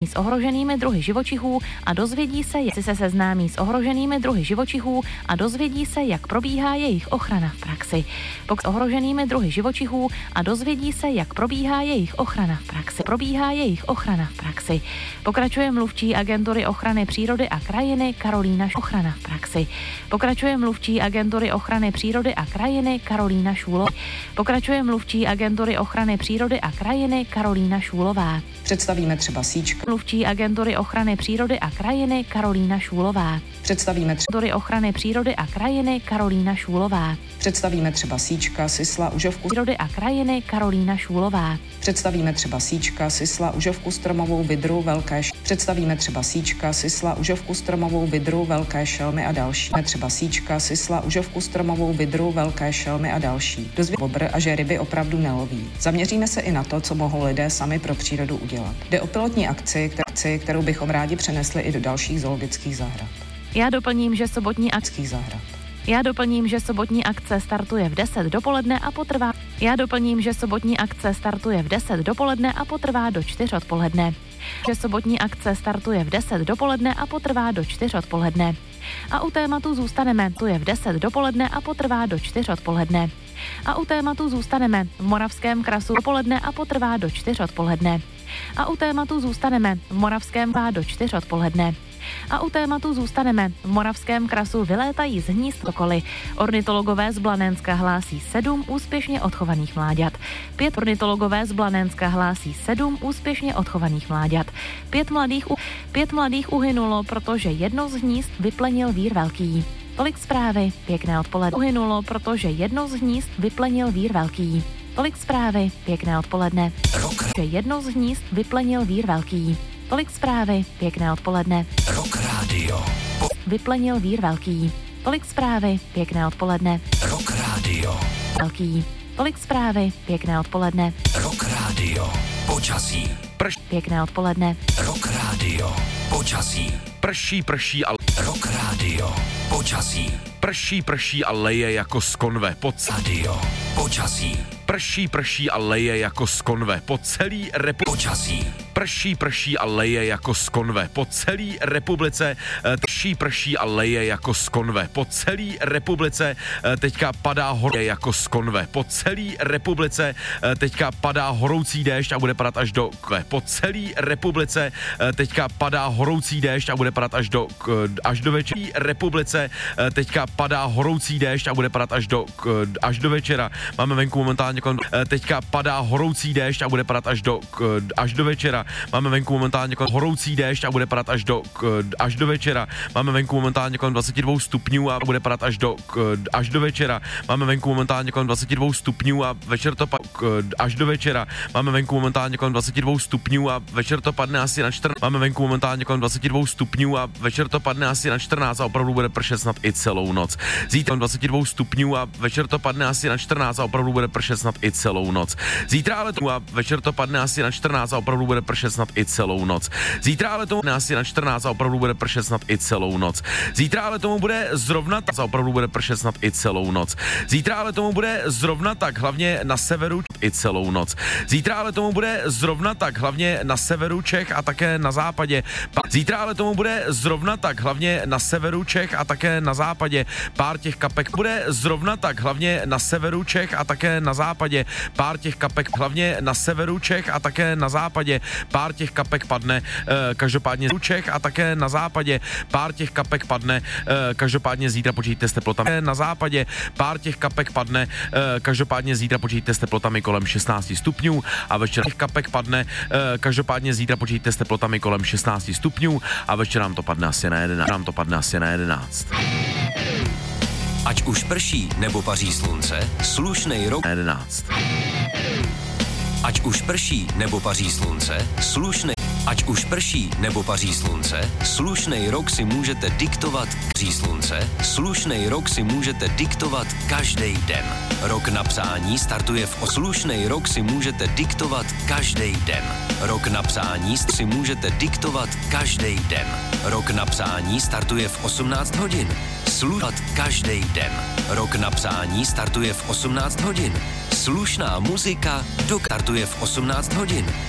s ohroženými druhy živočichů a dozvědí se, jak se seznámí s ohroženými druhy živočichů a dozvědí se, jak probíhá jejich ochrana v praxi. S ohroženými druhy živočichů a dozvědí se, jak probíhá jejich ochrana v praxi. Pokračuje mluvčí agentury ochrany přírody a krajiny Karolína ochrana v praxi. Pokračuje mluvčí agentury ochrany přírody a krajiny Karolína Šúlová. Pokračuje mluvčí agentury ochrany přírody a krajiny Karolína Šúlová. Představíme třeba síčka. Mluvčí agentury ochrany přírody a krajiny Karolína Šúlová. Představíme třeba ochrany přírody a krajiny Karolína Šúlová. Představíme třeba síčka, sisla, užovku přírody a krajiny Karolína Šúlová. Představíme třeba síčka, sisla, užovku stromovou, vidru, Představíme třeba síčka, sisla, užovku stromovou, vidru, velké šelmy a další. Třeba síčka, sisla, užovku stromovou, vidru, velké šelmy a další. Bobr a že ryby opravdu neloví. Zaměříme se i na to, co mohou lidé sami pro přírodu udělat. Jde o pilotní akci, kterou bychom rádi přenesli i do dalších zoologických zahrad. Já doplním, že sobotní akce startuje v 10 dopoledne a potrvá. Do 4 odpoledne. Že sobotní akce startuje v 10 dopoledne a potrvá do 4 odpoledne. A u tématu zůstaneme, tu je v 10 dopoledne a potrvá do 4 odpoledne. A u tématu zůstaneme v Moravském krasu dopoledne a potrvá do 4 odpoledne. A u tématu zůstaneme v Moravském do 4 odpoledne. A u tématu zůstaneme. V Moravském krasu vylétají z hnízd sokoly. Ornitologové z Blanenska hlásí 7 úspěšně odchovaných mláďat. 5 ornitologové z Blanenska hlásí 7 úspěšně odchovaných mláďat. 5 mladých uhynulo, protože jedno z hnízd vyplenil vír velký. Tolik zprávy, pěkné odpoledne. Uhynulo, protože jedno z hnízd vyplenil vír velký. Tolik zprávy, pěkné odpoledne. Že jedno z hnízd vyplenil vír velký. Tolik zprávy, pěkné odpoledne. Rock Radio. Vyplenil vír velký. Tolik zprávy, pěkné odpoledne. Rock Radio. Velký. Tolik zprávy, pěkné odpoledne. Rock Radio. Počasí. Pěkné odpoledne. Rock Radio. Počasí. Prší a Rock Radio. Počasí. prší a leje jako z konve po Radio. Počasí. Prší a leje jako z konve po celý Počasí. Prší a leje jako z konve po celý republice. Prší a leje jako z konve po celý republice. Teďka padá jako z konve po celý republice. Teďka padá horoucí déšť a bude padat až do po celý republice. Teďka padá horoucí déšť a bude padat až do večera. Republice teďka padá horoucí déšť a bude padat až do večera. Máme venku momentálně teďka padá horoucí déšť a bude padat až do večera. Máme venku momentálně horoucí déšť a bude padat až do večera. Máme venku momentálně kolem 22 stupňů a bude padat až do večera. Máme venku momentálně kolem 22 stupňů a večer to až do večera. Máme venku momentálně kolem 22 stupňů a večer to padne asi na 14. Máme venku momentálně kolem 22 stupňů a večer to padne asi na 14 a opravdu bude pršet snad i celou noc. Zítra 22 stupňů a večer to padne asi na 14 a opravdu bude pršet snad i celou noc. Zítra ale to a večer to padne asi na 14 a opravdu bude pršet snad i celou noc. Zítra ale to asi na 14 a opravdu bude pršet snad i celou noc. Zítra ale tomu bude zrovna tak a opravdu bude pršet snad i celou noc. Zítra ale tomu bude zrovna tak, hlavně na severu i celou noc. Zítra ale tomu bude zrovna tak, hlavně na severu Čech a také na západě. Zítra ale tomu bude zrovna tak, hlavně na severu Čech a také na západě. Pár těch kapek bude zrovna tak, hlavně na severu Čech a také na západě. Pár těch kapek hlavně na severu Čech a také na západě. Pár těch kapek padne, každopádně z Čech a také na západě. Pár těch kapek padne, každopádně zítra počítejte s teplotami na západě. Pár těch kapek padne, každopádně zítra počítejte s teplotami kolem 16 stupňů a večer těch kapek padne, každopádně zítra počítejte s teplotami kolem 16 stupňů a večer nám to padne asi na 11. Ať už prší nebo paří slunce, slušnej rok 11. Ať už prší nebo paří slunce, Ať už prší nebo paří slunce, slušnej rok si můžete diktovat slušnej rok si můžete diktovat každý den. Rok na psání startuje slušnej rok si můžete diktovat každý den. Rok na psání si můžete diktovat každý den. Rok na psání startuje v 18 hodin. Slušat každý den. Rok na psání startuje v 18 hodin. Slušná muzika startuje v 18 hodin.